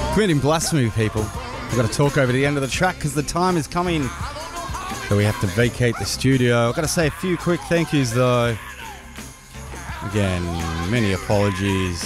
Committing blasphemy, people. We've got to talk over the end of the track because the time is coming. So we have to vacate the studio. I've got to say a few quick thank yous though. Again, many apologies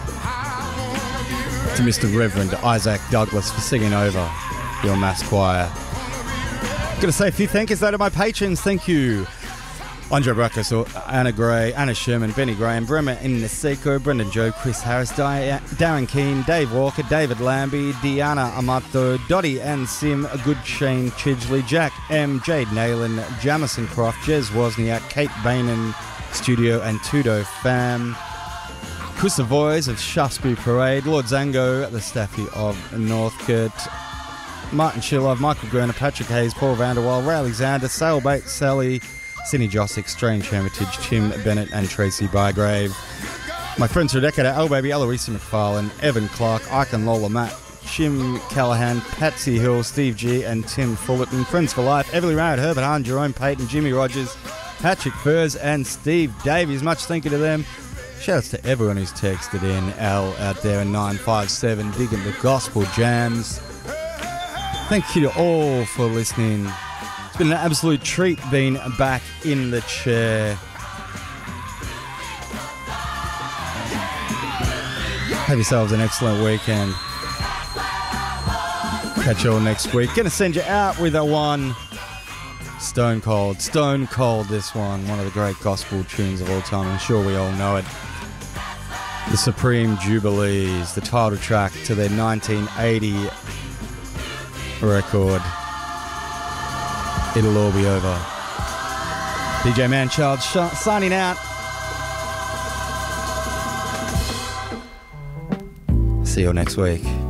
to Mr. Reverend Isaac Douglas for singing over your mass choir. Got to say a few thank yous though to my patrons. Thank you. Andre Brackus, Anna Gray, Anna Sherman, Benny Graham, Bremer Ineseko, Brendan Joe, Chris Harris, Darren Keane, Dave Walker, David Lambie, Deanna Amato, Dottie and Sim, Good Shane Chidgley, Jack M, Jade Nayland, Jamison Croft, Jez Wozniak, Kate Bainan, Studio and Tudo Fam, Chris Avoys of Shaftesbury Parade, Lord Zango, the Staffy of Northcote, Martin Shillov, Michael Gurner, Patrick Hayes, Paul Vanderwall, Ray Alexander, Sailbait Sally, Cindy Josick, Strange Hermitage, Tim Bennett and Tracy Bygrave. My friends for a decade are L Baby, Eloisa McFarlane, Evan Clark, Icon Lola Matt, Jim Callahan, Patsy Hill, Steve G and Tim Fullerton. Friends for Life, Everly Rowd, Herbert Hahn, Jerome Payton, Jimmy Rogers, Patrick Furs and Steve Davies. Much thank you to them. Shoutouts to everyone who's texted in. Al out there in 957 digging the gospel jams. Thank you to all for listening. It's been an absolute treat being back in the chair. Have yourselves an excellent weekend. Catch you all next week. Gonna send you out with a one. Stone Cold this one of the great gospel tunes of all time. I'm sure we all know it. The Supreme Jubilees, the title track to their 1980 record. It'll all be over. DJ Manchild signing out. See you all next week.